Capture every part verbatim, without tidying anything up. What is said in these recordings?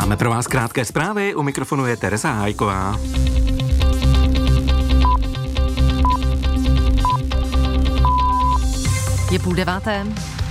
Máme pro vás krátké zprávy, u mikrofonu je Tereza Hájková. Je půl deváté.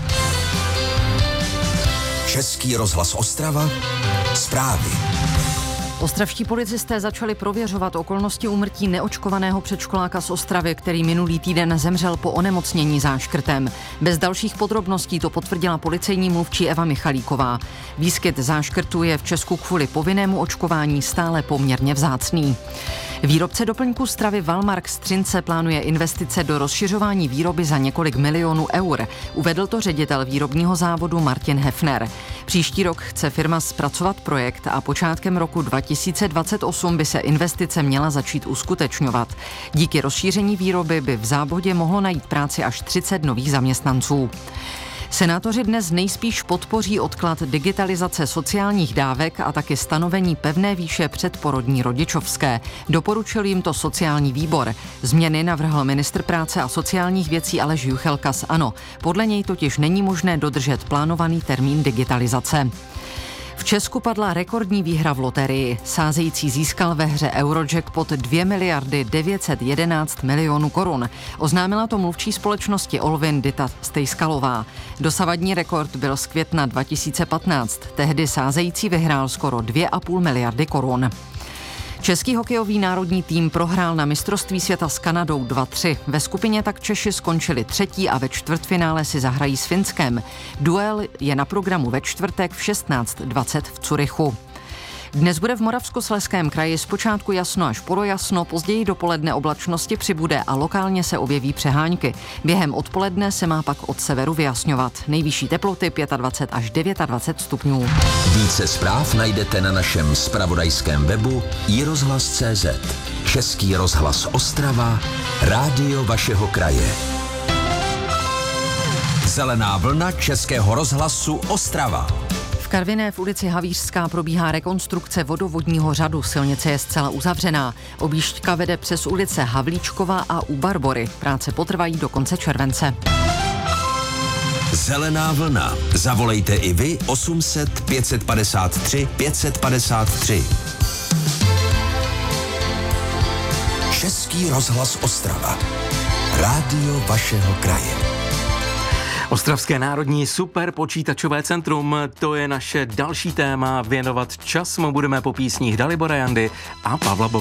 Český rozhlas Ostrava, zprávy. Ostravští policisté začali prověřovat okolnosti úmrtí neočkovaného předškoláka z Ostravy, který minulý týden zemřel po onemocnění záškrtem. Bez dalších podrobností to potvrdila policejní mluvčí Eva Michalíková. Výskyt záškrtu je v Česku kvůli povinnému očkování stále poměrně vzácný. Výrobce doplňků stravy Valmark Střince plánuje investice do rozšiřování výroby za několik milionů eur. Uvedl to ředitel výrobního závodu Martin Hefner. Příští rok chce firma zpracovat projekt a počátkem roku dva tisíce dvacet osm by se investice měla začít uskutečňovat. Díky rozšíření výroby by v závodě mohlo najít práci až třicet nových zaměstnanců. Senátoři dnes nejspíš podpoří odklad digitalizace sociálních dávek a taky stanovení pevné výše předporodní rodičovské. Doporučil jim to sociální výbor. Změny navrhl ministr práce a sociálních věcí Aleš Juchelka z ANO. Podle něj totiž není možné dodržet plánovaný termín digitalizace. V Česku padla rekordní výhra v loterii. Sázející získal ve hře Eurojackpot dvě miliardy devět set jedenáct milionů korun. Oznámila to mluvčí společnosti Olvin Dita Stejskalová. Dosavadní rekord byl z května dva tisíce patnáct. Tehdy sázející vyhrál skoro dvě a půl miliardy korun. Český hokejový národní tým prohrál na mistrovství světa s Kanadou dva tři. Ve skupině tak Češi skončili třetí a ve čtvrtfinále si zahrají s Finskem. Duel je na programu ve čtvrtek v šestnáct dvacet v Curychu. Dnes bude v Moravskoslezském kraji zpočátku jasno až polojasno, později dopoledne oblačnosti přibude a lokálně se objeví přehánky. Během odpoledne se má pak od severu vyjasňovat. Nejvyšší teploty dvacet pět až dvacet devět stupňů. Více zpráv najdete na našem zpravodajském webu i rozhlas tečka cé zet. Český rozhlas Ostrava, rádio vašeho kraje. Zelená vlna Českého rozhlasu Ostrava. V Karviné v ulici Havířská probíhá rekonstrukce vodovodního řadu. Silnice je zcela uzavřená. Objížďka vede přes ulice Havlíčkova a u Barbory. Práce potrvají do konce července. Zelená vlna. Zavolejte i vy osm set pět padesát tři pět padesát tři. Český rozhlas Ostrava. Rádio vašeho kraje. Ostravské národní superpočítačové centrum, to je naše další téma. Věnovat čas mu budeme po písních Dalibora Jandy a Pavla Boba.